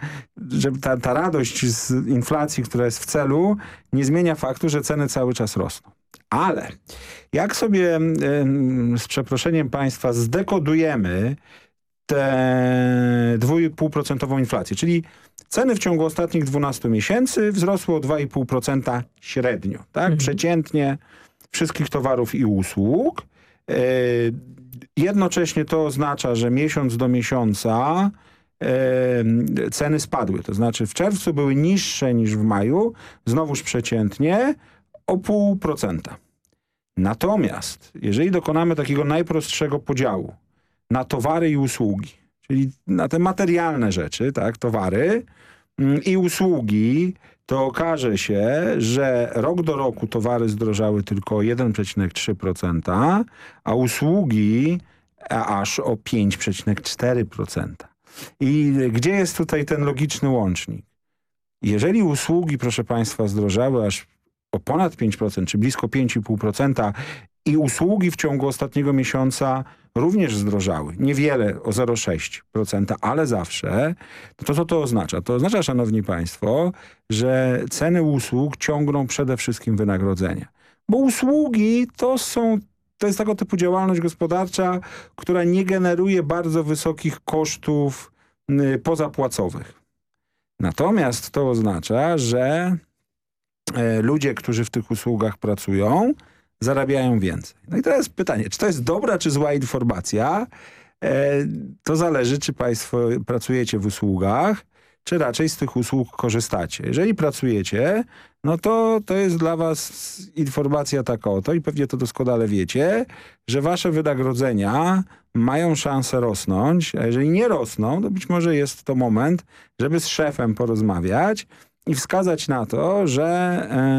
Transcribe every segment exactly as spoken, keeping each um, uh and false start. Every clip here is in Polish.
że ta, ta radość z inflacji, która jest w celu, nie zmienia faktu, że ceny cały czas rosną. Ale jak sobie z przeproszeniem państwa zdekodujemy tę dwa i pół procent inflację, czyli ceny w ciągu ostatnich dwunastu miesięcy wzrosły o dwa i pół procent średnio, tak? Mhm. Przeciętnie wszystkich towarów i usług. Yy, jednocześnie to oznacza, że miesiąc do miesiąca yy, ceny spadły. To znaczy w czerwcu były niższe niż w maju, znowuż przeciętnie o pół procenta. Natomiast jeżeli dokonamy takiego najprostszego podziału na towary i usługi, czyli na te materialne rzeczy, tak, towary yy, i usługi, to okaże się, że rok do roku towary zdrożały tylko o jeden przecinek trzy procent, a usługi aż o pięć przecinek cztery procent. I gdzie jest tutaj ten logiczny łącznik? Jeżeli usługi, proszę państwa, zdrożały aż o ponad pięć procent, czy blisko pięć i pół procent i usługi w ciągu ostatniego miesiąca również zdrożały. Niewiele, o zero przecinek sześć procent, ale zawsze. No to co to oznacza? To oznacza, szanowni państwo, że ceny usług ciągną przede wszystkim wynagrodzenia. Bo usługi to są, to jest tego typu działalność gospodarcza, która nie generuje bardzo wysokich kosztów y, pozapłacowych. Natomiast to oznacza, że y, ludzie, którzy w tych usługach pracują, zarabiają więcej. No i teraz pytanie, czy to jest dobra czy zła informacja? E, to zależy, czy państwo pracujecie w usługach, czy raczej z tych usług korzystacie. Jeżeli pracujecie, no to to jest dla was informacja taka oto i pewnie to doskonale wiecie, że wasze wynagrodzenia mają szansę rosnąć, a jeżeli nie rosną, to być może jest to moment, żeby z szefem porozmawiać i wskazać na to, że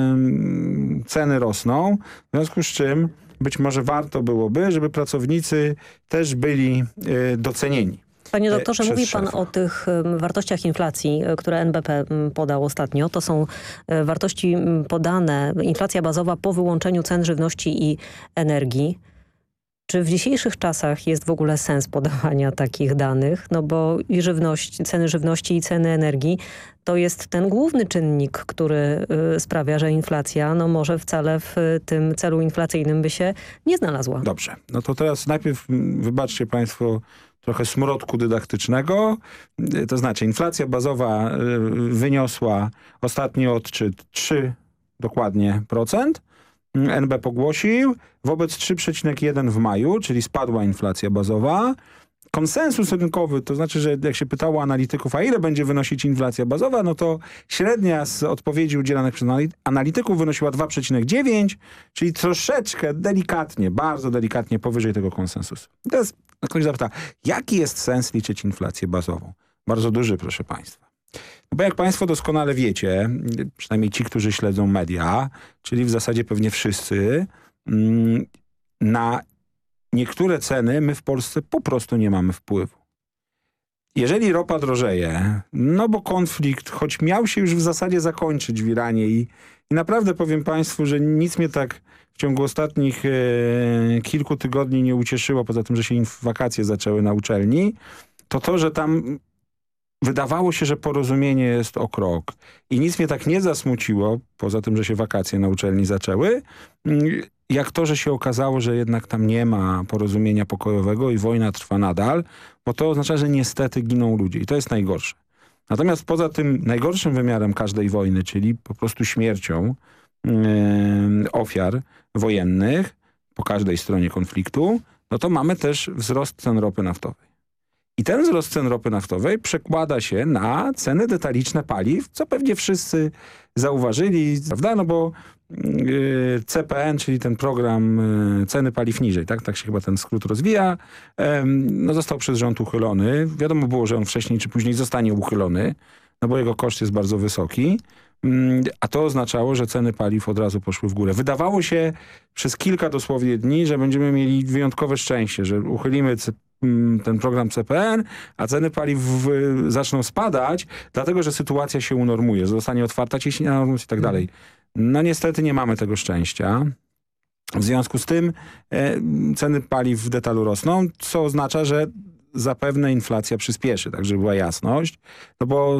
ym, ceny rosną, w związku z czym być może warto byłoby, żeby pracownicy też byli y, docenieni. Panie doktorze, mówi pan szefa. o tych um, wartościach inflacji, które N B P um, podał ostatnio. To są um, wartości um, podane, inflacja bazowa po wyłączeniu cen żywności i energii. Czy w dzisiejszych czasach jest w ogóle sens podawania takich danych? No bo i żywność, ceny żywności i ceny energii to jest ten główny czynnik, który y, sprawia, że inflacja no może wcale w y, tym celu inflacyjnym by się nie znalazła. Dobrze. No to teraz najpierw wybaczcie państwo trochę smrodku dydaktycznego. To znaczy inflacja bazowa y, wyniosła ostatni odczyt trzy dokładnie procent. N B P ogłosił, wobec trzy przecinek jeden w maju, czyli spadła inflacja bazowa. Konsensus rynkowy, to znaczy, że jak się pytało analityków, a ile będzie wynosić inflacja bazowa, no to średnia z odpowiedzi udzielanych przez analityków wynosiła dwa przecinek dziewięć, czyli troszeczkę delikatnie, bardzo delikatnie powyżej tego konsensusu. Teraz ktoś zapyta, jaki jest sens liczyć inflację bazową? Bardzo duży, proszę państwa. Bo jak państwo doskonale wiecie, przynajmniej ci, którzy śledzą media, czyli w zasadzie pewnie wszyscy, na niektóre ceny my w Polsce po prostu nie mamy wpływu. Jeżeli ropa drożeje, no bo konflikt, choć miał się już w zasadzie zakończyć w Iranie i, i naprawdę powiem państwu, że nic mnie tak w ciągu ostatnich e, kilku tygodni nie ucieszyło, poza tym, że się wakacje zaczęły na uczelni, to to, że tam wydawało się, że porozumienie jest o krok. I nic mnie tak nie zasmuciło, poza tym, że się wakacje na uczelni zaczęły, jak to, że się okazało, że jednak tam nie ma porozumienia pokojowego i wojna trwa nadal, bo to oznacza, że niestety giną ludzie i to jest najgorsze. Natomiast poza tym najgorszym wymiarem każdej wojny, czyli po prostu śmiercią yy, ofiar wojennych po każdej stronie konfliktu, no to mamy też wzrost cen ropy naftowej. I ten wzrost cen ropy naftowej przekłada się na ceny detaliczne paliw, co pewnie wszyscy zauważyli, prawda? No bo yy, C P N, czyli ten program yy, ceny paliw niżej, tak? Tak się chyba ten skrót rozwija, yy, no został przez rząd uchylony. Wiadomo było, że on wcześniej czy później zostanie uchylony, no bo jego koszt jest bardzo wysoki. A to oznaczało, że ceny paliw od razu poszły w górę. Wydawało się przez kilka dosłownie dni, że będziemy mieli wyjątkowe szczęście, że uchylimy ten program C P N, a ceny paliw w, zaczną spadać, dlatego że sytuacja się unormuje, że zostanie otwarta ciśnienia i tak dalej. No niestety nie mamy tego szczęścia. W związku z tym e, ceny paliw w detalu rosną, co oznacza, że zapewne inflacja przyspieszy, tak żeby była jasność, no bo